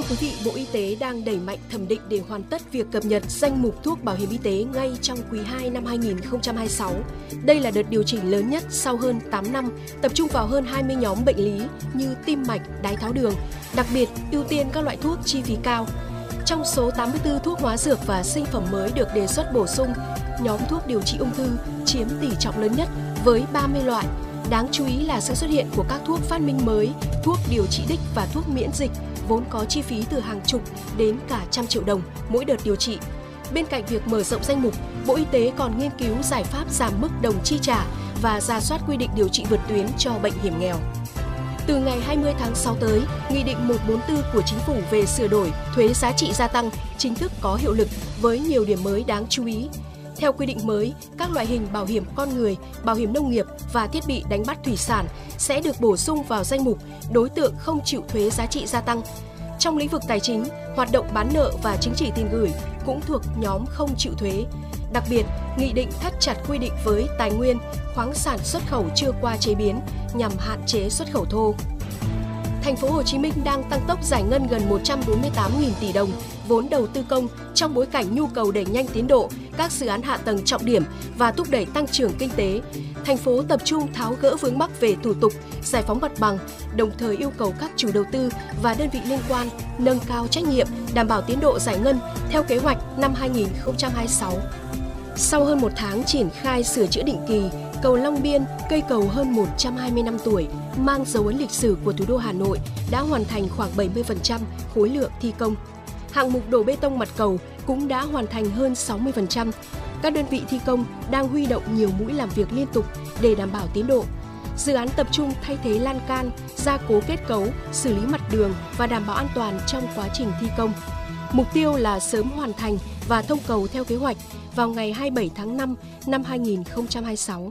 Thưa quý vị, Bộ Y tế đang đẩy mạnh thẩm định để hoàn tất việc cập nhật danh mục thuốc bảo hiểm y tế ngay trong quý 2 năm 2026. Đây là đợt điều chỉnh lớn nhất sau hơn 8 năm, tập trung vào hơn 20 nhóm bệnh lý như tim mạch, đái tháo đường, đặc biệt ưu tiên các loại thuốc chi phí cao. Trong số 84 thuốc hóa dược và sinh phẩm mới được đề xuất bổ sung, nhóm thuốc điều trị ung thư chiếm tỷ trọng lớn nhất với 30 loại. Đáng chú ý là sự xuất hiện của các thuốc phát minh mới, thuốc điều trị đích và thuốc miễn dịch vốn có chi phí từ hàng chục đến cả trăm triệu đồng mỗi đợt điều trị. Bên cạnh việc mở rộng danh mục, Bộ Y tế còn nghiên cứu giải pháp giảm mức đồng chi trả và rà soát quy định điều trị vượt tuyến cho bệnh hiểm nghèo. Từ ngày 20 tháng 6 tới, Nghị định 144 của Chính phủ về sửa đổi thuế giá trị gia tăng chính thức có hiệu lực với nhiều điểm mới đáng chú ý. Theo quy định mới, các loại hình bảo hiểm con người, bảo hiểm nông nghiệp và thiết bị đánh bắt thủy sản sẽ được bổ sung vào danh mục đối tượng không chịu thuế giá trị gia tăng. Trong lĩnh vực tài chính, hoạt động bán nợ và chứng chỉ tiền gửi cũng thuộc nhóm không chịu thuế. Đặc biệt, nghị định thắt chặt quy định với tài nguyên, khoáng sản xuất khẩu chưa qua chế biến nhằm hạn chế xuất khẩu thô. Thành phố Hồ Chí Minh đang tăng tốc giải ngân gần 148.000 tỷ đồng vốn đầu tư công trong bối cảnh nhu cầu đẩy nhanh tiến độ các dự án hạ tầng trọng điểm và thúc đẩy tăng trưởng kinh tế. Thành phố tập trung tháo gỡ vướng mắc về thủ tục, giải phóng mặt bằng, đồng thời yêu cầu các chủ đầu tư và đơn vị liên quan nâng cao trách nhiệm, đảm bảo tiến độ giải ngân theo kế hoạch năm 2026. Sau hơn một tháng triển khai sửa chữa định kỳ, cầu Long Biên, cây cầu hơn 120 năm tuổi, mang dấu ấn lịch sử của thủ đô Hà Nội, đã hoàn thành khoảng 70% khối lượng thi công. Hạng mục đổ bê tông mặt cầu cũng đã hoàn thành hơn 60%. Các đơn vị thi công đang huy động nhiều mũi làm việc liên tục để đảm bảo tiến độ. Dự án tập trung thay thế lan can, gia cố kết cấu, xử lý mặt đường và đảm bảo an toàn trong quá trình thi công. Mục tiêu là sớm hoàn thành và thông cầu theo kế hoạch vào ngày 27 tháng 5 năm 2026.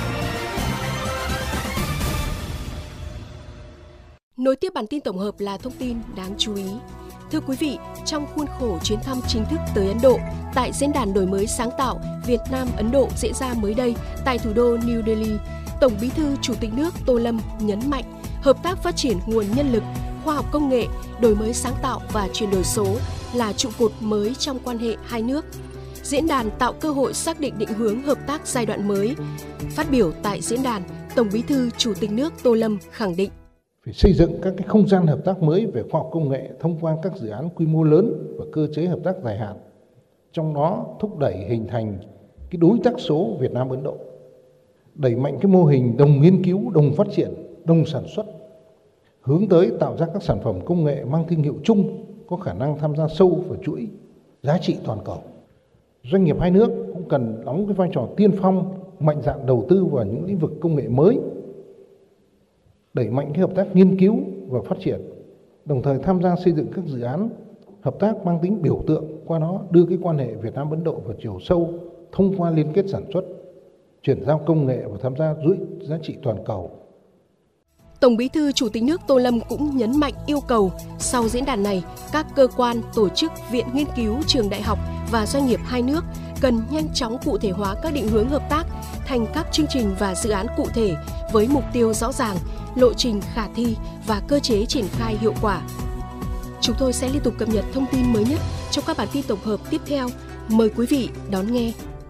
Nối tiếp bản tin tổng hợp là thông tin đáng chú ý. Thưa quý vị, trong khuôn khổ chuyến thăm chính thức tới Ấn Độ, tại Diễn đàn Đổi mới sáng tạo Việt Nam-Ấn Độ diễn ra mới đây tại thủ đô New Delhi, Tổng Bí thư Chủ tịch nước Tô Lâm nhấn mạnh hợp tác phát triển nguồn nhân lực, khoa học công nghệ, đổi mới sáng tạo và chuyển đổi số là trụ cột mới trong quan hệ hai nước. Diễn đàn tạo cơ hội xác định định hướng hợp tác giai đoạn mới. Phát biểu tại diễn đàn, Tổng Bí thư Chủ tịch nước Tô Lâm khẳng định phải xây dựng các cái không gian hợp tác mới về khoa học công nghệ thông qua các dự án quy mô lớn và cơ chế hợp tác dài hạn. Trong đó thúc đẩy hình thành cái đối tác số Việt Nam Ấn Độ, đẩy mạnh cái mô hình đồng nghiên cứu, đồng phát triển, đồng sản xuất, hướng tới tạo ra các sản phẩm công nghệ mang thương hiệu chung, có khả năng tham gia sâu vào chuỗi giá trị toàn cầu. Doanh nghiệp hai nước cũng cần đóng cái vai trò tiên phong, mạnh dạn đầu tư vào những lĩnh vực công nghệ mới, đẩy mạnh cái hợp tác nghiên cứu và phát triển, đồng thời tham gia xây dựng các dự án hợp tác mang tính biểu tượng, qua đó đưa cái quan hệ Việt Nam Ấn Độ vào chiều sâu thông qua liên kết sản xuất, chuyển giao công nghệ và tham gia chuỗi giá trị toàn cầu. Tổng Bí thư Chủ tịch nước Tô Lâm cũng nhấn mạnh yêu cầu sau diễn đàn này, các cơ quan, tổ chức, viện nghiên cứu, trường đại học và doanh nghiệp hai nước cần nhanh chóng cụ thể hóa các định hướng hợp tác thành các chương trình và dự án cụ thể với mục tiêu rõ ràng, lộ trình khả thi và cơ chế triển khai hiệu quả. Chúng tôi sẽ liên tục cập nhật thông tin mới nhất trong các bản tin tổng hợp tiếp theo. Mời quý vị đón nghe.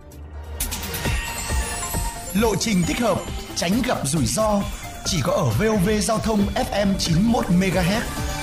Lộ trình thích hợp, tránh gặp rủi ro, chỉ có ở VOV Giao thông FM 91 MHz.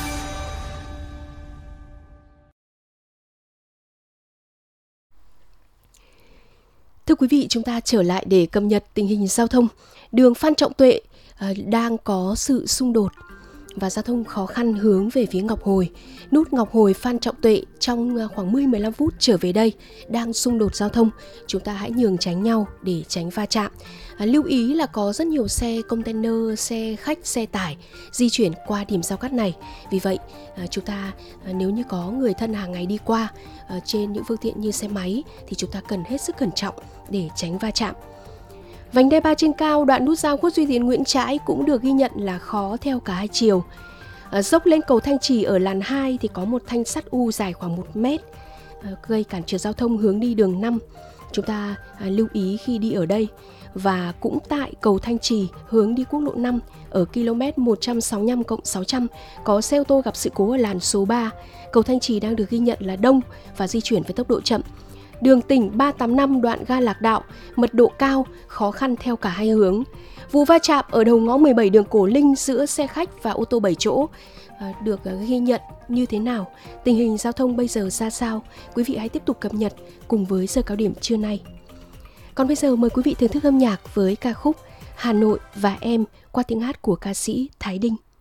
Thưa quý vị, chúng ta trở lại để cập nhật tình hình giao thông. Đường Phan Trọng Tuệ đang có sự xung đột và giao thông khó khăn hướng về phía Ngọc Hồi. Nút Ngọc Hồi Phan Trọng Tuệ trong khoảng 10-15 phút trở về đây đang xung đột giao thông. Chúng ta hãy nhường tránh nhau để tránh va chạm. Lưu ý là có rất nhiều xe container, xe khách, xe tải di chuyển qua điểm giao cắt này. Vì vậy, chúng ta nếu như có người thân hàng ngày đi qua trên những phương tiện như xe máy thì chúng ta cần hết sức cẩn trọng để tránh va chạm. Vành đai 3 trên cao đoạn nút giao Khuất Duy Tiến Nguyễn Trãi cũng được ghi nhận là khó theo cả hai chiều. Dốc lên cầu Thanh Trì ở làn 2 thì có một thanh sắt U dài khoảng 1 mét gây cản trở giao thông hướng đi đường 5. Chúng ta lưu ý khi đi ở đây. Và cũng tại cầu Thanh Trì hướng đi quốc lộ 5 ở km 165+600 có xe ô tô gặp sự cố ở làn số 3. Cầu Thanh Trì đang được ghi nhận là đông và di chuyển với tốc độ chậm. Đường tỉnh 385 đoạn ga Lạc Đạo, mật độ cao, khó khăn theo cả hai hướng. Vụ va chạm ở đầu ngõ 17 đường Cổ Linh giữa xe khách và ô tô 7 chỗ được ghi nhận như thế nào? Tình hình giao thông bây giờ ra sao? Quý vị hãy tiếp tục cập nhật cùng với giờ cao điểm trưa nay. Còn bây giờ mời quý vị thưởng thức âm nhạc với ca khúc Hà Nội và Em qua tiếng hát của ca sĩ Thái Đinh.